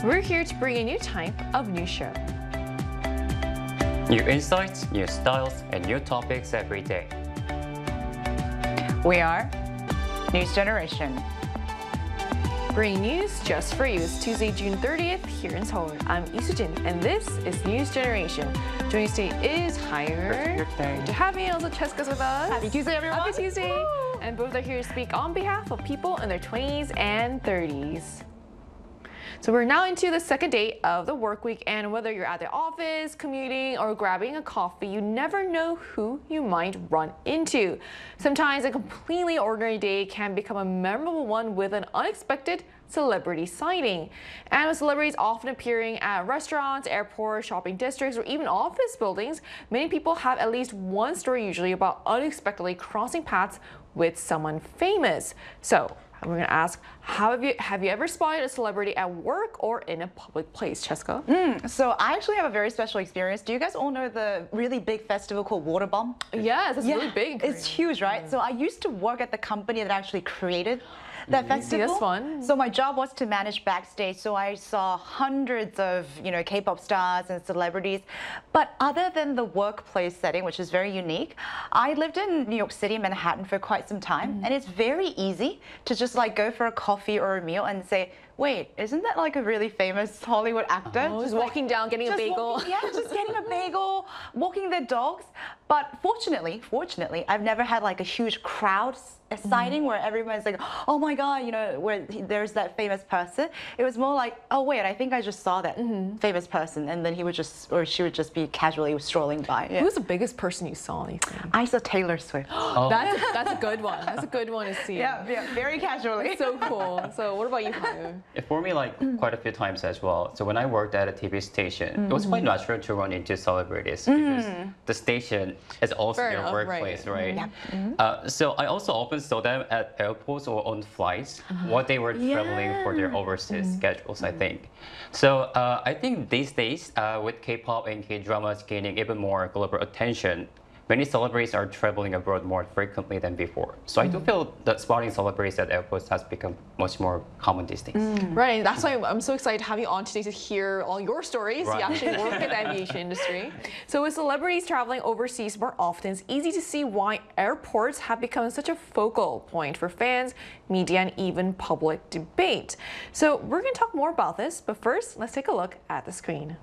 We're here to bring a new type of news show. New insights, new styles, and new topics every day. We are News Generation. Bringing news just for you. It's Tuesday, June 30th here in Seoul. I'm Lee Soo-jin, and this is News Generation. Joining us today is Hire. Good to have you. Also, Cheska's with us. Happy Tuesday, everyone. Happy Tuesday. Woo! And both are here to speak on behalf of people in their 20s and 30s. So we're now into the second day of the work week, and whether you're at the office, commuting, or grabbing a coffee, you never know who you might run into. Sometimes a completely ordinary day can become a memorable one with an unexpected celebrity sighting. And with celebrities often appearing at restaurants, airports, shopping districts, or even office buildings, many people have at least one story usually about unexpectedly crossing paths with someone famous. So we're going to ask, have you ever spotted a celebrity at work or in a public place, Cheska? So I actually have a very special experience. Do you guys all know the really big festival called Water Bomb? Yes, it's really big. It's huge, right? So I used to work at the company that actually created that festival. That's fun. So my job was to manage backstage. So I saw hundreds of, K-pop stars and celebrities. But other than the workplace setting, which is very unique, I lived in New York City, Manhattan for quite some time. And it's very easy to just like go for a coffee or a meal and say, wait, isn't that like a really famous Hollywood actor? Just walking down, getting a bagel. Just getting a bagel, walking their dogs. But fortunately, I've never had like a huge crowd sighting where everyone's like, oh my God, where there's that famous person. It was more like, oh wait, I think I just saw that famous person, and then he would just, or she would just be casually strolling by. Yeah. Who's the biggest person you saw? You think? I saw Taylor Swift. That's a good one. That's a good one to see. Yeah, very casually. So cool. So what about you, Hayu? For me, quite a few times as well. So when I worked at a TV station, it was quite natural to run into celebrities because the station is also your workplace, right? So I also often saw them at airports or on flights while they were traveling for their overseas schedules, I think. So I think these days, with K-pop and K-dramas gaining even more global attention, many celebrities are traveling abroad more frequently than before. So I do feel that spotting celebrities at airports has become much more common these days. Right, and that's why I'm so excited to have you on today to hear all your stories. Right. You actually work in the aviation industry. So with celebrities traveling overseas more often, it's easy to see why airports have become such a focal point for fans, media, and even public debate. So we're going to talk more about this, but first, let's take a look at the screen.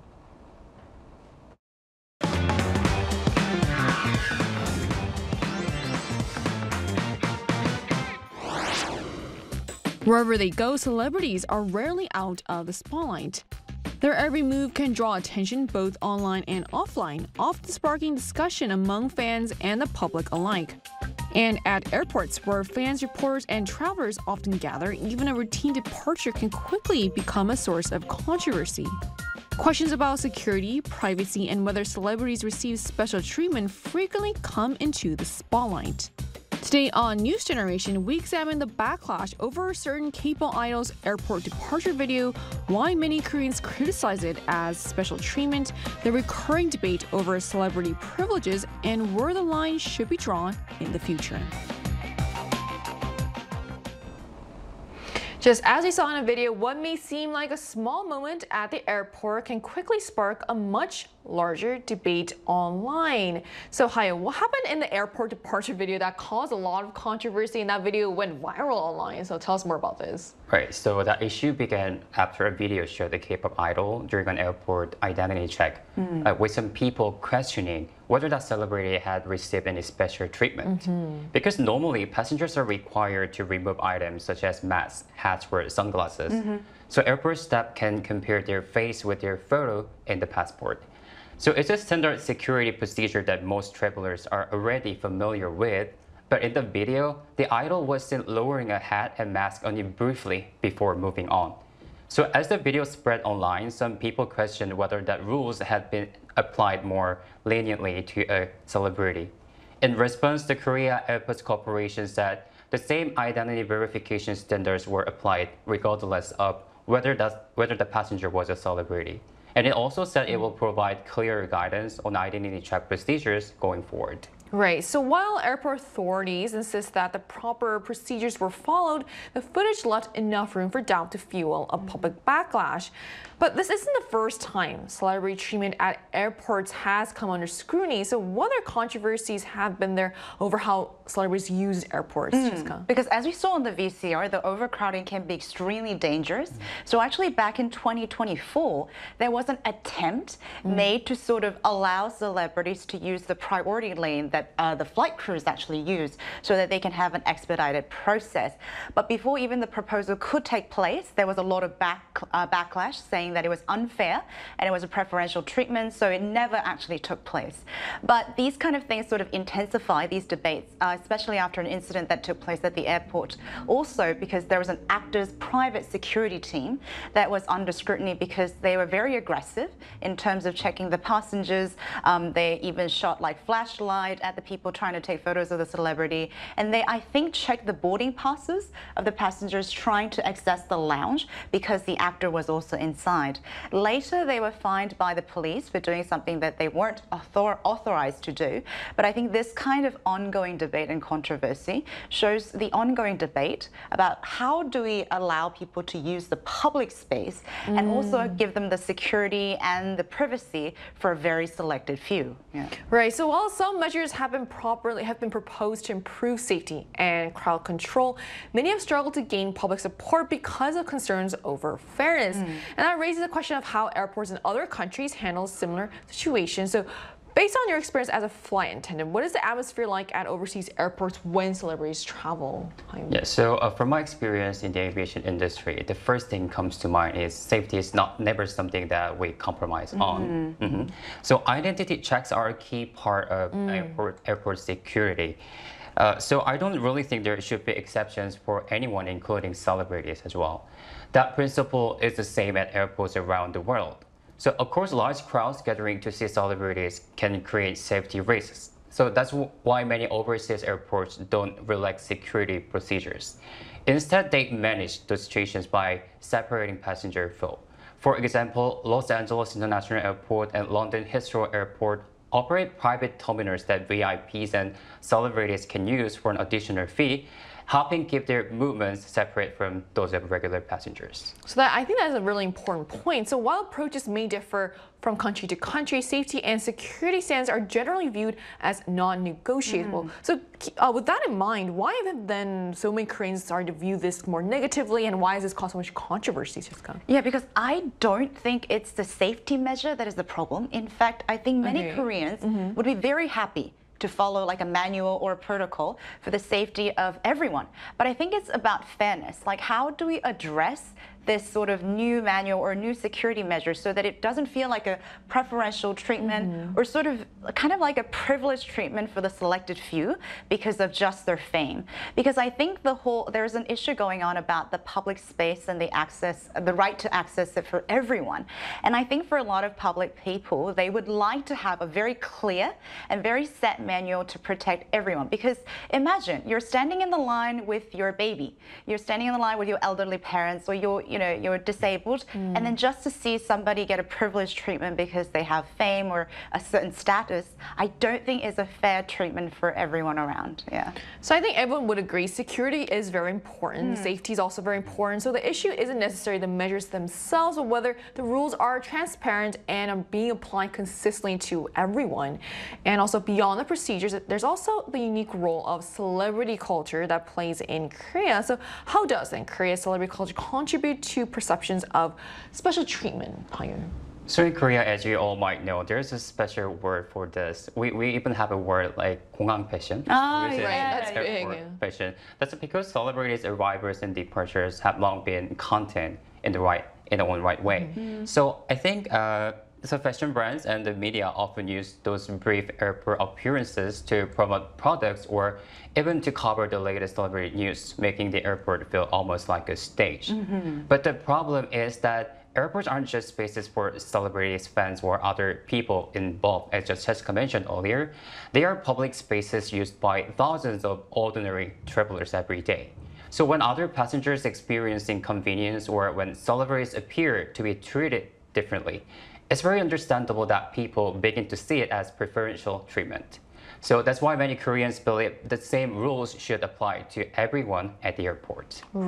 Wherever they go, celebrities are rarely out of the spotlight. Their every move can draw attention both online and offline, often sparking discussion among fans and the public alike. And at airports, where fans, reporters, and travelers often gather, even a routine departure can quickly become a source of controversy. Questions about security, privacy, and whether celebrities receive special treatment frequently come into the spotlight. Today on News Generation, we examine the backlash over a certain K-pop idol's airport departure video, why many Koreans criticize it as special treatment, the recurring debate over celebrity privileges, and where the line should be drawn in the future. Just as we saw in a video, what may seem like a small moment at the airport can quickly spark a much larger debate online. So Haya, what happened in the airport departure video that caused a lot of controversy and that video went viral online? So tell us more about this. Right, so that issue began after a video showed the K-pop idol during an airport identity check, with some people questioning whether that celebrity had received any special treatment. Because normally, passengers are required to remove items such as masks, hats, or sunglasses. So airport staff can compare their face with their photo in the passport. So it's a standard security procedure that most travelers are already familiar with. But in the video, the idol was seen lowering a hat and mask only briefly before moving on. So as the video spread online, some people questioned whether that rules had been applied more leniently to a celebrity. In response, the Korea Airports Corporation said the same identity verification standards were applied regardless of whether the passenger was a celebrity. And it also said it will provide clear guidance on identity check procedures going forward. Right. So while airport authorities insist that the proper procedures were followed, the footage left enough room for doubt to fuel a public backlash. But this isn't the first time celebrity treatment at airports has come under scrutiny. So what other controversies have been there over how celebrities use airports, Jessica? Because as we saw in the VCR, the overcrowding can be extremely dangerous. So actually back in 2024, there was an attempt made to sort of allow celebrities to use the priority lane that the flight crews actually use so that they can have an expedited process. But before even the proposal could take place, there was a lot of backlash saying that it was unfair and it was a preferential treatment, so it never actually took place. But these kind of things sort of intensify these debates, especially after an incident that took place at the airport. Also because there was an actor's private security team that was under scrutiny because they were very aggressive in terms of checking the passengers. They even shot like flashlight at the people trying to take photos of the celebrity. And they, I think, checked the boarding passes of the passengers trying to access the lounge because the actor was also inside. Later, they were fined by the police for doing something that they weren't authorized to do. But I think this kind of ongoing debate and controversy shows the ongoing debate about how do we allow people to use the public space and also give them the security and the privacy for a very selected few. Yeah. Right. So while some measures have been proposed to improve safety and crowd control, many have struggled to gain public support because of concerns over fairness. And that raises the question of how airports in other countries handle similar situations. So based on your experience as a flight attendant, what is the atmosphere like at overseas airports when celebrities travel? Yeah, so from my experience in the aviation industry, the first thing comes to mind is safety is never something that we compromise on. So identity checks are a key part of airport security. So I don't really think there should be exceptions for anyone, including celebrities as well. That principle is the same at airports around the world. So of course, large crowds gathering to see celebrities can create safety risks. So that's why many overseas airports don't relax security procedures. Instead, they manage the situations by separating passenger flow. For example, Los Angeles International Airport and London Heathrow Airport operate private terminals that VIPs and celebrities can use for an additional fee, helping keep their movements separate from those of regular passengers. So I think that's a really important point. So while approaches may differ from country to country, safety and security standards are generally viewed as non-negotiable. So with that in mind, why have then so many Koreans started to view this more negatively, and why has this caused so much controversy, Jessica? Yeah, because I don't think it's the safety measure that is the problem. In fact, I think many Koreans would be very happy to follow like a manual or a protocol for the safety of everyone. But I think it's about fairness. Like, how do we address this sort of new manual or new security measure so that it doesn't feel like a preferential treatment or sort of kind of like a privileged treatment for the selected few because of just their fame? Because I think there's an issue going on about the public space and the right to access it for everyone. And I think for a lot of public people, they would like to have a very clear and very set manual to protect everyone. Because imagine you're standing in the line with your baby, you're standing in the line with your elderly parents, or you're disabled, and then just to see somebody get a privileged treatment because they have fame or a certain status, I don't think is a fair treatment for everyone around. Yeah. So I think everyone would agree security is very important. Safety is also very important. So the issue isn't necessarily the measures themselves, but whether the rules are transparent and are being applied consistently to everyone. And also beyond the procedures, there's also the unique role of celebrity culture that plays in Korea. So how does then Korea's celebrity culture contribute to perceptions of special treatment? So in Korea, as you all might know, there's a special word for this. We even have a word like 공항패션. That's big. Fashion. That's because celebrities' arrivals and departures have long been content in their own right way. So I think so fashion brands and the media often use those brief airport appearances to promote products or even to cover the latest celebrity news, making the airport feel almost like a stage. But the problem is that airports aren't just spaces for celebrities, fans, or other people involved, as Jessica mentioned earlier. They are public spaces used by thousands of ordinary travelers every day. So when other passengers experience inconvenience or when celebrities appear to be treated differently, it's very understandable that people begin to see it as preferential treatment. So that's why many Koreans believe the same rules should apply to everyone at the airport.